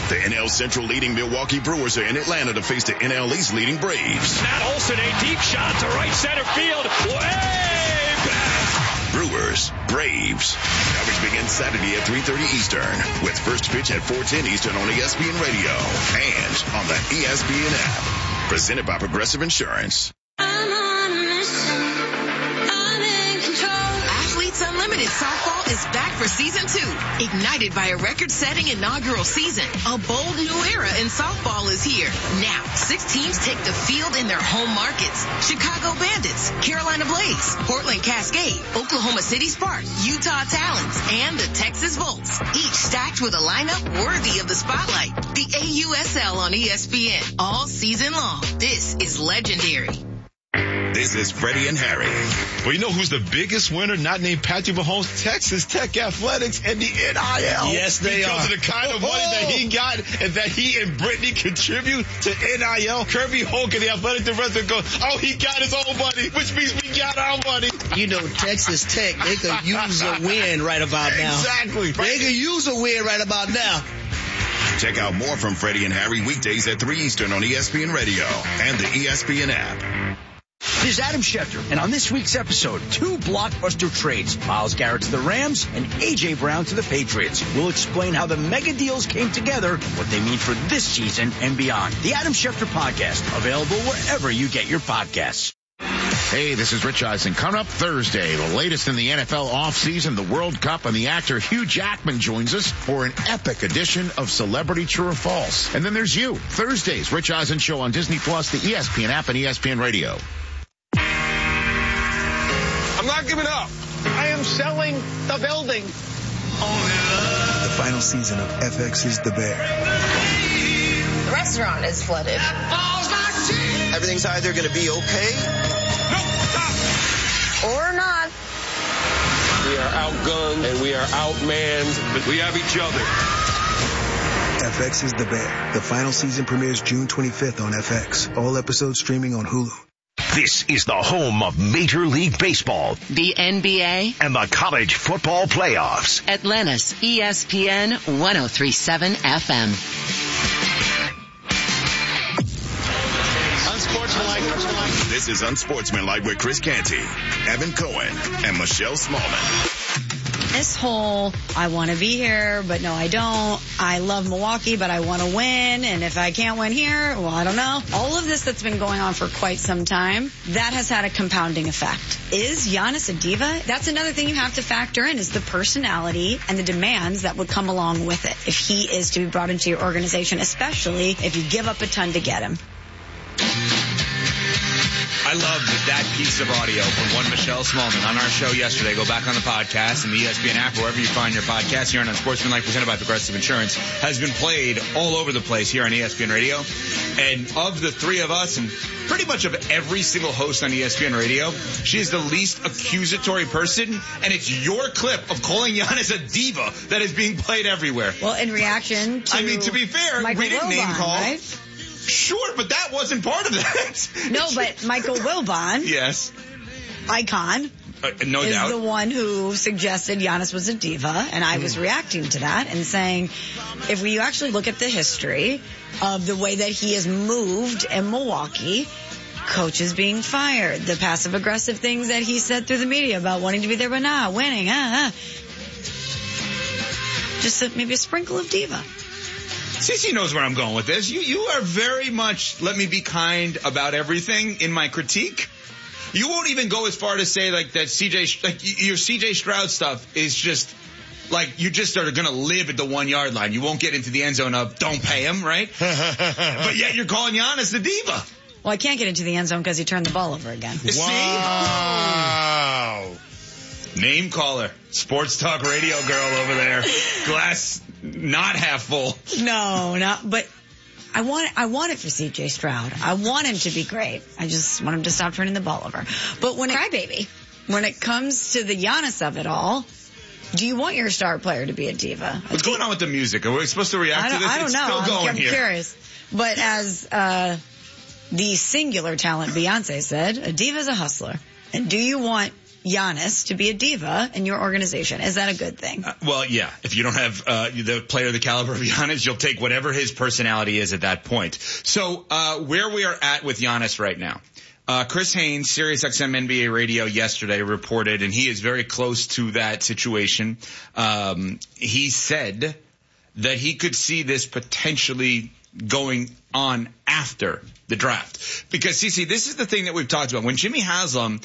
The NL Central leading Milwaukee Brewers are in Atlanta to face the NL East leading Braves. Matt Olson, a deep shot to right center field. Way back. Brewers, Braves. Coverage begins Saturday at 3:30 Eastern with first pitch at 4:10 Eastern on ESPN Radio and on the ESPN app. Presented by Progressive Insurance. Unlimited Softball is back for Season 2. Ignited by a record-setting inaugural season, a bold new era in softball is here. Now, 6 teams take the field in their home markets. Chicago Bandits, Carolina Blaze, Portland Cascade, Oklahoma City Sparks, Utah Talons, and the Texas Volts. Each stacked with a lineup worthy of the spotlight. The AUSL on ESPN all season long. This is legendary. This is Freddie and Harry. Well, you know who's the biggest winner? Not named Patrick Mahomes. Texas Tech Athletics and the NIL. Yes, they because are. Because of the kind of money that he got and that he and Brittany contribute to NIL. Kirby Hoke and the athletic director go, oh, he got his own money, which means we got our money. You know, Texas Tech, they could use a win right about now. Exactly. They could use a win right about now. Check out more from Freddie and Harry weekdays at 3 Eastern on ESPN Radio and the ESPN app. This is Adam Schefter, and on this week's episode, 2 blockbuster trades. Myles Garrett to the Rams and A.J. Brown to the Patriots. We'll explain how the mega deals came together, what they mean for this season and beyond. The Adam Schefter Podcast, available wherever you get your podcasts. Hey, this is Rich Eisen. Coming up Thursday, the latest in the NFL offseason, the World Cup, and the actor Hugh Jackman joins us for an epic edition of Celebrity True or False. And then there's you. Thursday's Rich Eisen Show on Disney+, the ESPN app, and ESPN Radio. I'm not giving up. I am selling the building. The final season of FX's The Bear. The restaurant is flooded. Everything's either going to be okay. Or not. We are outgunned and we are outmanned, but we have each other. FX's The Bear. The final season premieres June 25th on FX. All episodes streaming on Hulu. This is the home of Major League Baseball, The NBA, and the college football playoffs. Atlanta's ESPN 103.7 FM. Unsportsmanlike. This is Unsportsmanlike with Chris Canty, Evan Cohen, and Michelle Smallman. This whole, I want to be here, but no, I don't. I love Milwaukee, but I want to win. And if I can't win here, well, I don't know. All of this that's been going on for quite some time, that has had a compounding effect. Is Giannis a diva? That's another thing you have to factor in, is the personality and the demands that would come along with it if he is to be brought into your organization, especially if you give up a ton to get him. I loved that piece of audio from one Michelle Smallman on our show yesterday. Go back on the podcast and the ESPN app, wherever you find your podcast. Here on Unsportsmanlike, presented by Progressive Insurance, has been played all over the place here on ESPN Radio. And of the three of us, and pretty much of every single host on ESPN Radio, she is the least accusatory person, and it's your clip of calling Giannis a diva that is being played everywhere. Well, in reaction to, I mean, to be fair, Michael we didn't Wilbon, name call. Right? Sure, but that wasn't part of that. No, but Michael Wilbon, yes, icon, no is doubt the one who suggested Giannis was a diva, and I was reacting to that and saying, if we actually look at the history of the way that he has moved in Milwaukee, coaches being fired, the passive-aggressive things that he said through the media about wanting to be there but not winning, just maybe a sprinkle of diva. Cece knows where I'm going with this. You are very much let me be kind about everything in my critique. You won't even go as far to say like that your CJ Stroud stuff is just like you just are going to live at the 1 yard line. You won't get into the end zone of don't pay him, right? But yet you're calling Giannis the diva. Well, I can't get into the end zone because he turned the ball over again. Wow. Name caller. Sports talk radio girl over there. Glass not half full. No, but I want it for CJ Stroud. I want him to be great. I just want him to stop turning the ball over. But when it comes to the Giannis of it all, do you want your star player to be a diva? What's going on with the music? Are we supposed to react to this? I don't know. Still going I'm here. curious. But as the singular talent Beyonce said, a diva is a hustler. And do you want Giannis to be a diva in your organization. Is that a good thing? Well, yeah. If you don't have the player of the caliber of Giannis, you'll take whatever his personality is at that point. So where we are at with Giannis right now. Chris Haynes, SiriusXM NBA Radio yesterday reported, and he is very close to that situation. He said that he could see this potentially going on after the draft. Because, CC, this is the thing that we've talked about. When Jimmy Haslam,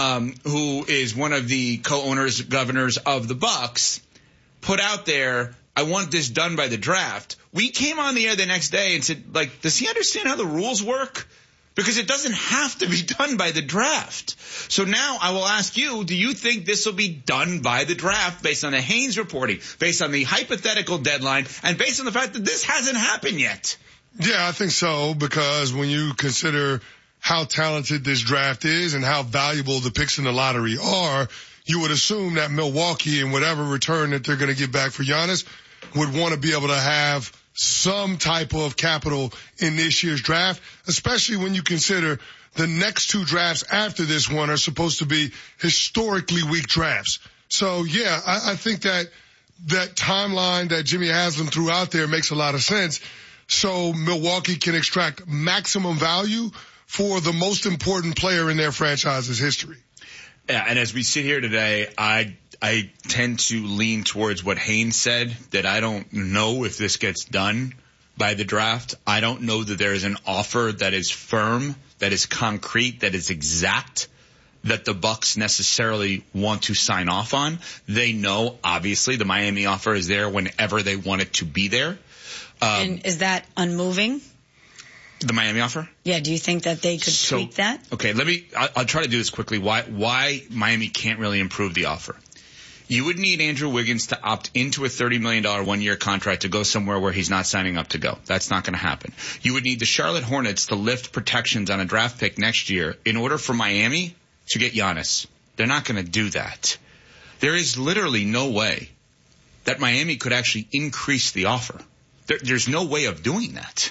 who is one of the co-owners, governors of the Bucks, put out there, I want this done by the draft, we came on the air the next day and said, like, does he understand how the rules work? Because it doesn't have to be done by the draft. So now I will ask you, do you think this will be done by the draft based on the Haynes reporting, based on the hypothetical deadline, and based on the fact that this hasn't happened yet? Yeah, I think so, because when you consider how talented this draft is and how valuable the picks in the lottery are, you would assume that Milwaukee, and whatever return that they're going to get back for Giannis, would want to be able to have some type of capital in this year's draft, especially when you consider the next two drafts after this one are supposed to be historically weak drafts. So, yeah, I think that timeline that Jimmy Haslam threw out there makes a lot of sense. So Milwaukee can extract maximum value for the most important player in their franchise's history. Yeah, and as we sit here today, I tend to lean towards what Haynes said, that I don't know if this gets done by the draft. I don't know that there is an offer that is firm, that is concrete, that is exact, that the Bucks necessarily want to sign off on. They know, obviously, the Miami offer is there whenever they want it to be there. And is that unmoving? The Miami offer? Yeah, do you think that they could tweak that? Okay, I'll try to do this quickly. Why Miami can't really improve the offer? You would need Andrew Wiggins to opt into a $30 million one-year contract to go somewhere where he's not signing up to go. That's not going to happen. You would need the Charlotte Hornets to lift protections on a draft pick next year in order for Miami to get Giannis. They're not going to do that. There is literally no way that Miami could actually increase the offer. There's no way of doing that.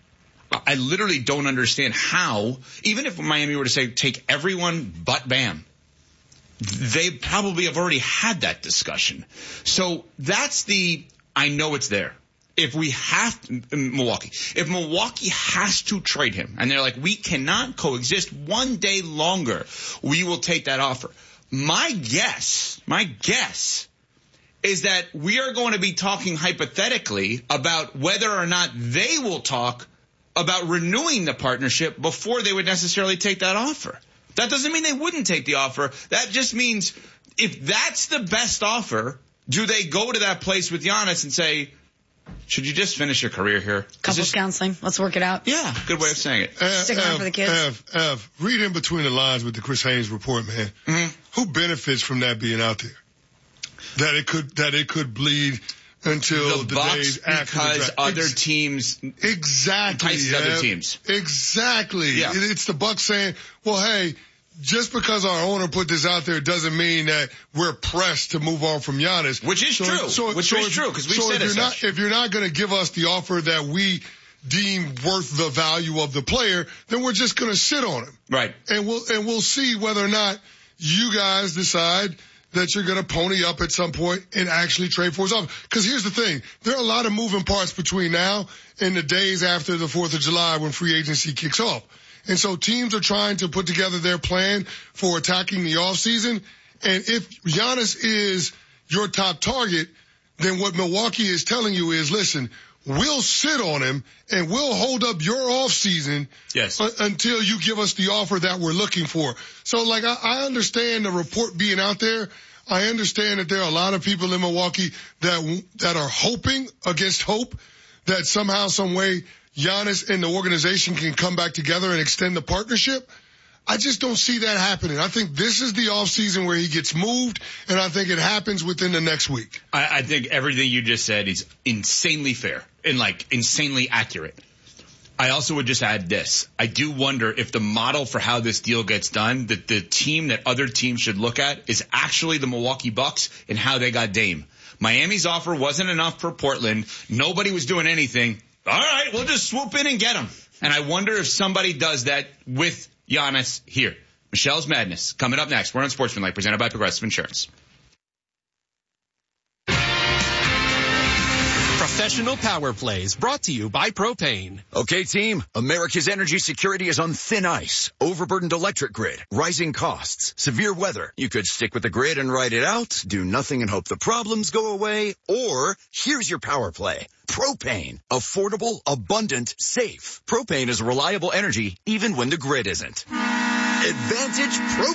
I literally don't understand how, even if Miami were to say take everyone but Bam, they probably have already had that discussion. So that's I know it's there. If we have if Milwaukee has to trade him, and they're like, we cannot coexist one day longer, we will take that offer. My guess is that we are going to be talking hypothetically about whether or not they will talk about renewing the partnership before they would necessarily take that offer. That doesn't mean they wouldn't take the offer. That just means if that's the best offer, do they go to that place with Giannis and say, should you just finish your career here? Couples counseling. Let's work it out. Yeah, good way of saying it. Stick around for the kids. Read in between the lines with the Chris Haynes report, man. Mm-hmm. Who benefits from that being out there? That it could bleed until the Bucks, days after the draft. Other teams exactly other teams. Exactly. Yeah. It's the Bucks saying, well, hey, just because our owner put this out there doesn't mean that we're pressed to move on from Giannis. Which is true. Which is true, because we've said it. If you're not going to give us the offer that we deem worth the value of the player, then we're just going to sit on him. Right. And we'll see whether or not you guys decide that you're going to pony up at some point and actually trade for his offer. Because here's the thing. There are a lot of moving parts between now and the days after the 4th of July when free agency kicks off. And so teams are trying to put together their plan for attacking the offseason. And if Giannis is your top target, then what Milwaukee is telling you is, listen, we'll sit on him and we'll hold up your offseason until you give us the offer that we're looking for. So, like, I understand the report being out there. I understand that there are a lot of people in Milwaukee that are hoping against hope that somehow, some way, Giannis and the organization can come back together and extend the partnership. I just don't see that happening. I think this is the offseason where he gets moved, and I think it happens within the next week. I think everything you just said is insanely fair and, like, insanely accurate. I also would just add this. I do wonder if the model for how this deal gets done, that the team that other teams should look at is actually the Milwaukee Bucks and how they got Dame. Miami's offer wasn't enough for Portland. Nobody was doing anything. All right, we'll just swoop in and get him. And I wonder if somebody does that with Giannis here. Michelle's Madness coming up next. We're on Sportsmanlike, presented by Progressive Insurance. Professional Power Plays, brought to you by Propane. Okay, team, America's energy security is on thin ice. Overburdened electric grid, rising costs, severe weather. You could stick with the grid and ride it out, do nothing and hope the problems go away, or here's your power play. Propane. Affordable, abundant, safe. Propane is reliable energy even when the grid isn't. Advantage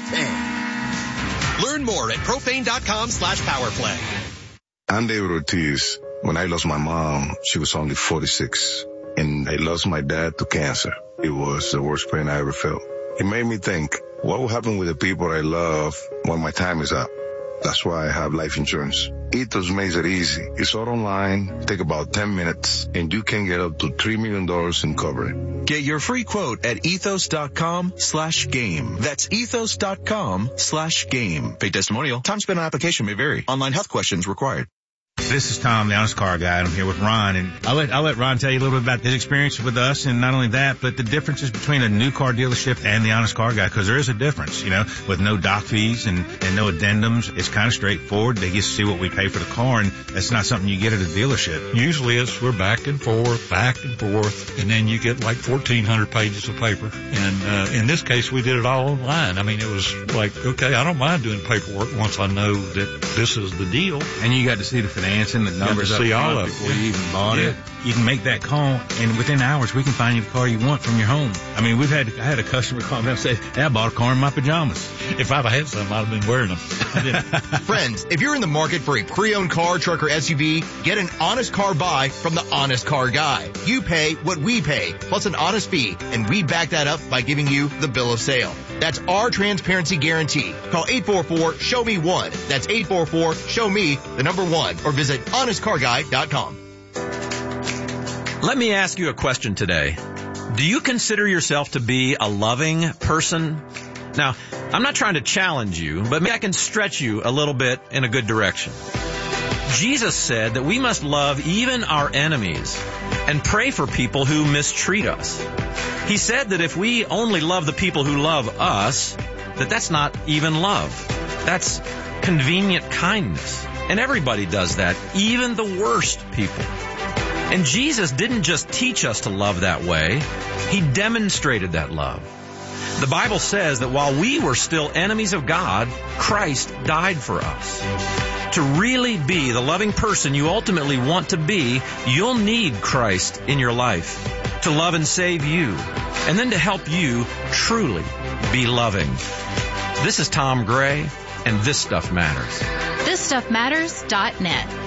Propane. Learn more at propane.com/powerplay. I'm David Ortiz. When I lost my mom, she was only 46, and I lost my dad to cancer. It was the worst pain I ever felt. It made me think, what will happen with the people I love when my time is up? That's why I have life insurance. Ethos makes it easy. It's all online, take about 10 minutes, and you can get up to $3 million in coverage. Get your free quote at ethos.com/game. That's ethos.com/game. Pay testimonial. Time spent on application may vary. Online health questions required. This is Tom, the Honest Car Guy. I'm here with Ron, and I'll let Ron tell you a little bit about his experience with us, and not only that, but the differences between a new car dealership and the Honest Car Guy, because there is a difference, with no doc fees and no addendums. It's kind of straightforward. They get to see what we pay for the car, and that's not something you get at a dealership. Usually we're back and forth, and then you get like 1,400 pages of paper. And in this case, we did it all online. I mean, it was like, okay, I don't mind doing paperwork once I know that this is the deal. And you got to see the financing, the numbers up front before you even bought it. You can make that call, and within hours, we can find you the car you want from your home. I mean, I had a customer call me and say, hey, I bought a car in my pajamas. If I'd have had some, I'd have been wearing them. Friends, if you're in the market for a pre-owned car, truck, or SUV, get an honest car buy from the Honest Car Guy. You pay what we pay, plus an honest fee, and we back that up by giving you the bill of sale. That's our transparency guarantee. Call 844-SHOW-ME-1. That's 844-SHOW-ME1, or visit honestcarguy.com. Let me ask you a question today. Do you consider yourself to be a loving person? Now, I'm not trying to challenge you, but maybe I can stretch you a little bit in a good direction. Jesus said that we must love even our enemies and pray for people who mistreat us. He said that if we only love the people who love us, that's not even love. That's convenient kindness. And everybody does that, even the worst people. And Jesus didn't just teach us to love that way. He demonstrated that love. The Bible says that while we were still enemies of God, Christ died for us. To really be the loving person you ultimately want to be, you'll need Christ in your life to love and save you, and then to help you truly be loving. This is Tom Gray, and This Stuff Matters. ThisStuffMatters.net.